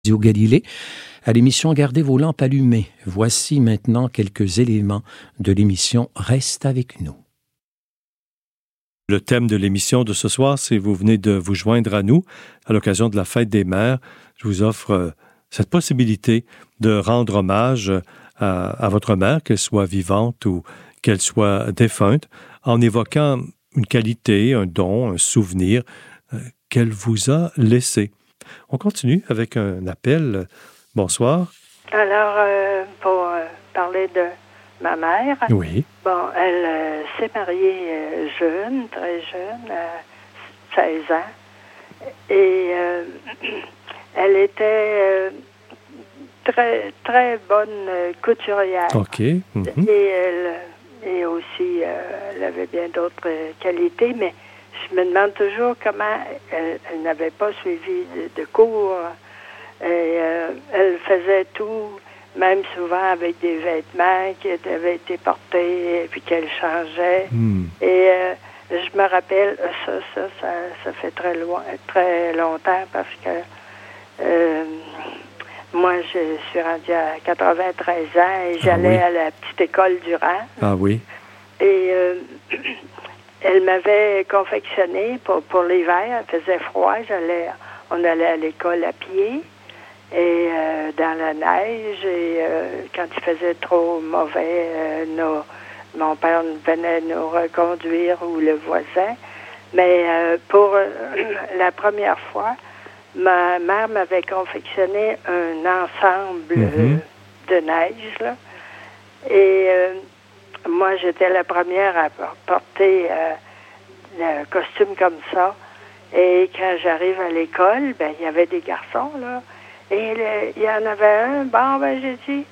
Radio Galilée, à l'émission Gardez vos lampes allumées. Voici maintenant quelques éléments de l'émission Reste avec nous. Le thème de l'émission de ce soir, c'est vous venez de vous joindre à nous à l'occasion de la Fête des Mères. Je vous offre cette possibilité de rendre hommage à votre mère, qu'elle soit vivante ou qu'elle soit défunte, en évoquant une qualité, un don, un souvenir qu'elle vous a laissé. On continue avec un appel. Bonsoir. Alors, pour parler de ma mère, oui. Bon, elle s'est mariée jeune, très jeune, à 16 ans. Et elle était très, très bonne couturière. OK. Mm-hmm. Et aussi, elle avait bien d'autres qualités, mais je me demande toujours comment elle n'avait pas suivi de cours. Et elle faisait tout, même souvent avec des vêtements qui avaient été portés et puis qu'elle changeait. Mm. Et je me rappelle, ça fait très longtemps parce que moi, je suis rendue à 93 ans et j'allais à la petite école Durand. Ah oui. Et elle m'avait confectionné pour l'hiver. Il faisait froid. On allait à l'école à pied et dans la neige. Et quand il faisait trop mauvais, mon père venait nous reconduire ou le voisin. Mais pour la première fois, ma mère m'avait confectionné un ensemble de neige, là. Et moi, j'étais la première à porter un costume comme ça. Et quand j'arrive à l'école, ben il y avait des garçons, là. Et il y en avait un. Bon, ben j'ai dit,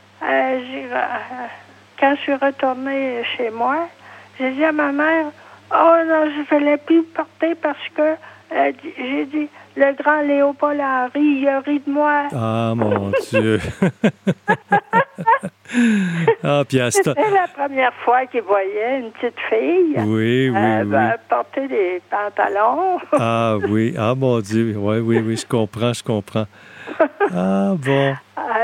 quand je suis retournée chez moi, j'ai dit à ma mère, oh non, je ne voulais plus porter parce que j'ai dit, le grand Léopold Henry, il a ri de moi. Ah, mon Dieu! C'était la première fois qu'il voyait une petite fille oui. porter des pantalons. Ah oui, ah mon Dieu, oui, je comprends. Ah bon.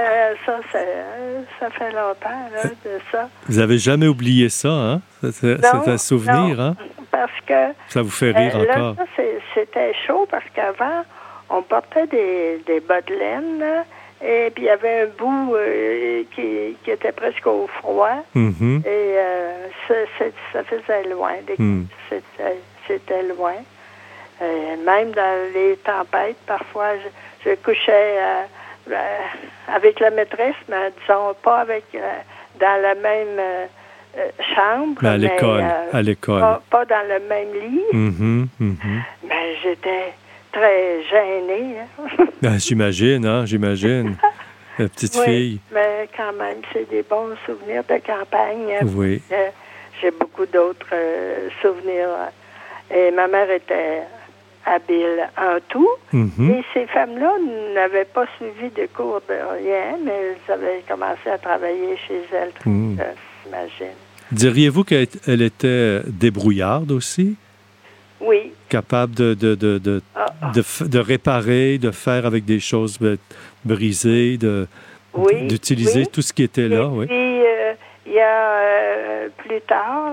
Ça fait longtemps, là, de ça. Vous n'avez jamais oublié ça, hein? C'est un souvenir, non, hein? Parce que... Ça vous fait rire encore. Là, c'était chaud parce qu'avant, on portait des bas de laine, là, et puis il y avait un bout qui était presque au froid. Mm-hmm. Et ça faisait loin. C'était loin. Même dans les tempêtes, parfois, je couchais avec la maîtresse, mais disons pas dans la même chambre. Mais à l'école. Pas dans le même lit. Mm-hmm. Mais j'étais très gênée. Ben, j'imagine. La petite fille. Mais quand même, c'est des bons souvenirs de campagne. Oui. J'ai beaucoup d'autres souvenirs. Et ma mère était habile en tout. Mm-hmm. Et ces femmes-là n'avaient pas suivi de cours de rien, mais elles avaient commencé à travailler chez elles, j'imagine. Diriez-vous qu'elle était débrouillarde aussi? Oui. Capable de réparer, de faire avec des choses brisées, d'utiliser tout ce qui était là, oui. Puis, il y a plus tard,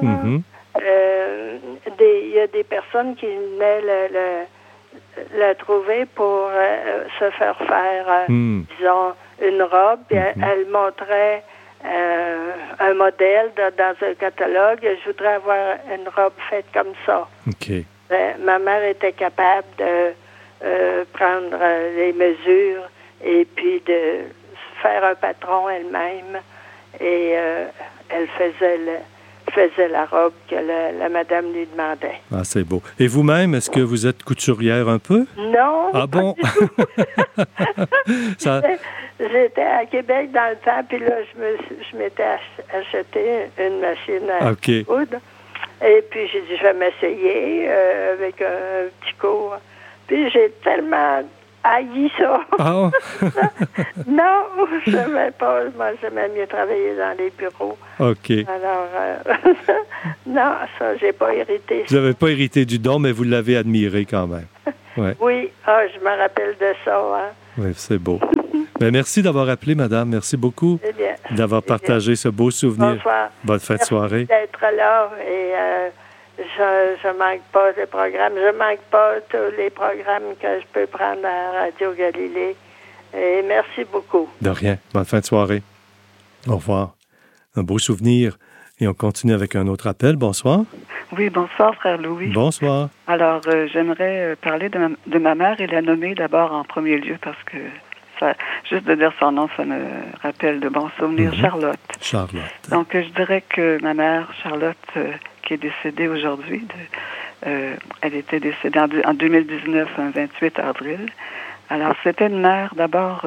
il y a des personnes qui venaient la trouver pour se faire disons, une robe. Elle montrait un modèle dans un catalogue. Je voudrais avoir une robe faite comme ça. OK. Ma mère était capable de prendre les mesures et puis de faire un patron elle-même. Et elle faisait la robe que la madame lui demandait. Ah, c'est beau. Et vous-même, est-ce que vous êtes couturière un peu? Non. Ah bon? J'étais à Québec dans le temps, puis là, je m'étais acheté une machine à coudre. Et puis, j'ai dit, je vais m'essayer avec un petit cours. Puis, j'ai tellement haï ça. Ah. Non, je n'aimais pas. Moi, j'aimais mieux travailler dans les bureaux. OK. Alors, non, ça, j'ai pas hérité. Vous n'avez pas hérité du don, mais vous l'avez admiré quand même. Ouais. Oui, je me rappelle de ça. Hein. Oui, c'est beau. Ben, merci d'avoir appelé, madame. Merci beaucoup d'avoir partagé ce beau souvenir. Bonsoir. Bonne fin de soirée. Merci d'être là et je manque pas de programmes. Je manque pas tous les programmes que je peux prendre à Radio Galilée. Et merci beaucoup. De rien. Bonne fin de soirée. Au revoir. Un beau souvenir. Et on continue avec un autre appel. Bonsoir. Oui, bonsoir, frère Louis. Bonsoir. Alors, j'aimerais parler de ma mère et la nommer d'abord en premier lieu parce que juste de dire son nom, ça me rappelle de bons souvenirs. Charlotte. Charlotte. Donc, je dirais que ma mère, Charlotte, qui est décédée aujourd'hui, elle était décédée en 2019, un 28 avril. Alors, c'était une mère, d'abord,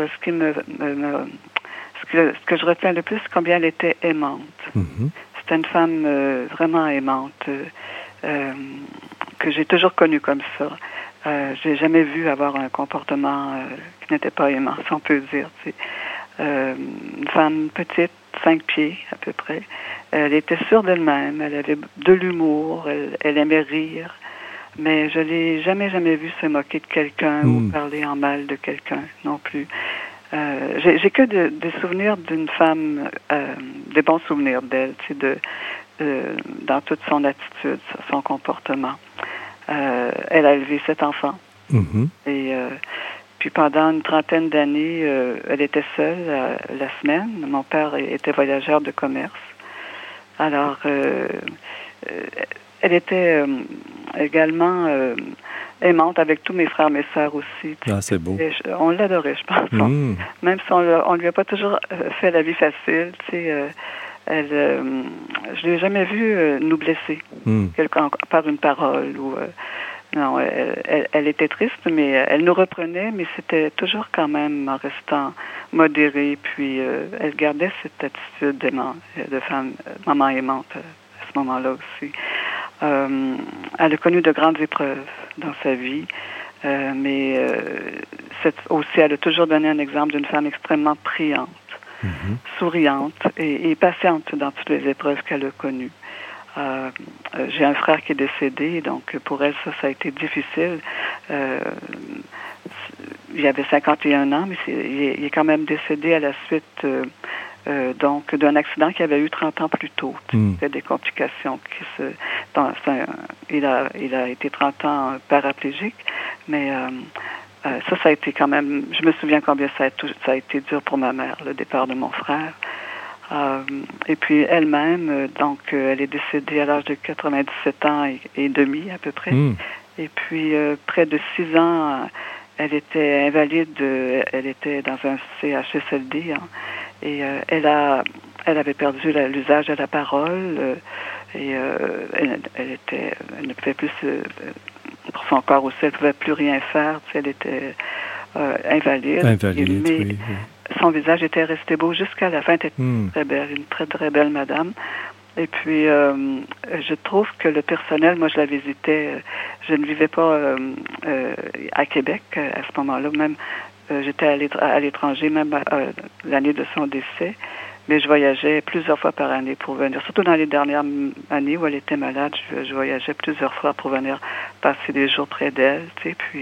ce que je retiens le plus, combien elle était aimante. C'était une femme vraiment aimante, que j'ai toujours connue comme ça. J'ai jamais vu avoir un comportement qui n'était pas aimant, si on peut dire. Une femme petite, 5 pieds à peu près. Elle était sûre d'elle-même, elle avait de l'humour, elle aimait rire, mais je l'ai jamais vue se moquer de quelqu'un ou parler en mal de quelqu'un non plus. J'ai que des souvenirs d'une femme, des bons souvenirs d'elle, dans toute son attitude, son comportement. Elle a élevé 7 enfants. Et puis pendant une trentaine d'années, elle était seule la semaine. Mon père était voyageur de commerce. Alors, elle était également aimante avec tous mes frères, mes sœurs aussi. Ah, c'est beau. On l'adorait, je pense. Même si on lui a pas toujours fait la vie facile, je l'ai jamais vue nous blesser par une parole ou non, elle était triste, mais elle nous reprenait, mais c'était toujours quand même en restant modérée, puis elle gardait cette attitude de femme, maman aimante à ce moment-là aussi. Elle a connu de grandes épreuves dans sa vie, mais aussi elle a toujours donné un exemple d'une femme extrêmement priante, souriante et patiente dans toutes les épreuves qu'elle a connues. J'ai un frère qui est décédé, donc pour elle, ça a été difficile. Il avait 51 ans, mais il est quand même décédé à la suite donc d'un accident qu'il avait eu 30 ans plus tôt. C'était des complications. Il a été 30 ans paraplégique, mais ça a été quand même... Je me souviens combien ça a été dur pour ma mère, le départ de mon frère. Et puis elle-même, donc elle est décédée à l'âge de 97 ans et demi à peu près. Et puis près de 6 ans, elle était invalide, elle était dans un CHSLD et elle avait perdu l'usage de la parole et elle ne pouvait plus pour son corps aussi, elle ne pouvait plus rien faire. Elle était invalide. Mais son visage était resté beau jusqu'à la fin. Elle était très belle, une très très belle madame. Et puis, je trouve que le personnel, moi je la visitais, je ne vivais pas à Québec à ce moment-là, même j'étais à l'étranger, même l'année de son décès, mais je voyageais plusieurs fois par année pour venir, surtout dans les dernières années où elle était malade, je voyageais plusieurs fois pour venir passer des jours près d'elle, tu sais, puis...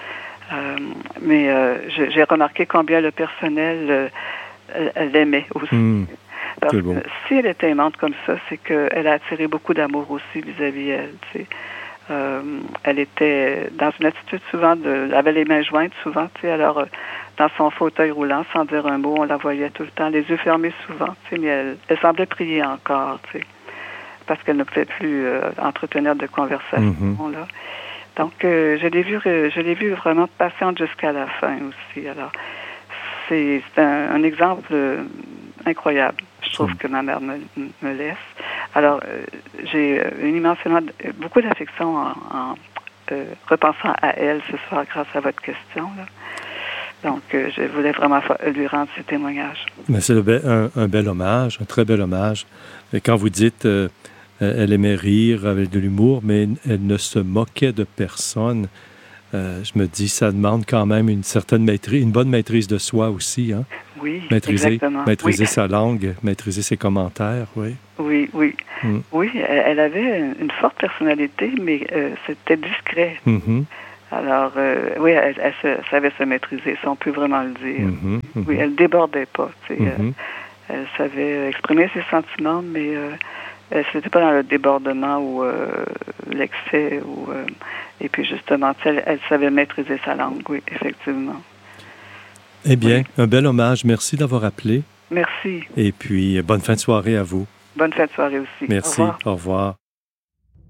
mais j'ai remarqué combien le personnel l'aimait aussi. Parce que si elle était aimante comme ça, c'est qu'elle a attiré beaucoup d'amour aussi vis-à-vis elle. Tu sais. Elle était dans une attitude souvent elle avait les mains jointes souvent, tu sais, alors dans son fauteuil roulant, sans dire un mot, on la voyait tout le temps, les yeux fermés souvent, tu sais, mais elle semblait prier encore, tu sais, parce qu'elle ne pouvait plus entretenir de conversation là. Donc, je l'ai vue vraiment patiente jusqu'à la fin aussi. Alors, c'est un exemple incroyable, je trouve, que ma mère me laisse. Alors, j'ai beaucoup d'affection en repensant à elle ce soir grâce à votre question, là. Donc, je voulais vraiment lui rendre ce témoignage. Mais c'est un bel hommage, un très bel hommage. Et quand vous dites... elle aimait rire avec de l'humour, mais elle ne se moquait de personne. Je me dis, ça demande quand même une certaine maîtrise, une bonne maîtrise de soi aussi. Hein? Oui, exactement. Maîtriser sa langue, maîtriser ses commentaires, oui. Oui. Oui, elle avait une forte personnalité, mais c'était discret. Alors, oui, elle savait se maîtriser, si on peut vraiment le dire. Oui, elle débordait pas. Elle savait exprimer ses sentiments, mais c'était pas dans le débordement ou l'excès. Et puis, justement, elle savait maîtriser sa langue, oui, effectivement. Eh bien, un bel hommage. Merci d'avoir appelé. Merci. Et puis, bonne fin de soirée à vous. Bonne fin de soirée aussi. Merci. Au revoir.